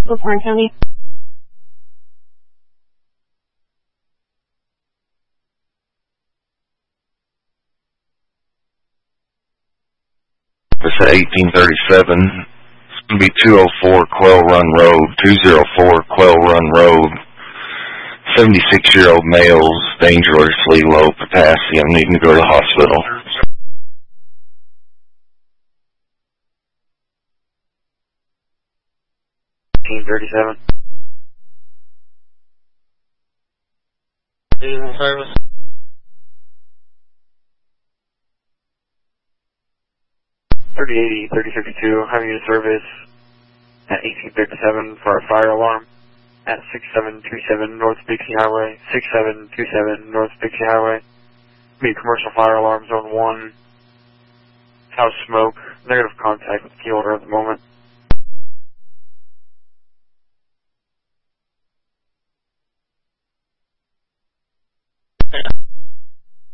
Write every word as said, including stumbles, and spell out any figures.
With Orange County. It's at eighteen thirty-seven. It's going to be two oh four Quail Run Road, two oh four Quail Run Road. seventy-six-year-old males, dangerously low potassium, needing to go to the hospital. eighteen thirty-seven. Is in service. thirty eighty, thirty fifty-two, having a service at eighteen thirty-seven for a fire alarm at six seven two seven North Bixie Highway, six seven two seven North Bixie Highway. Be commercial fire alarm zone one. House smoke, negative contact with key holder at the moment.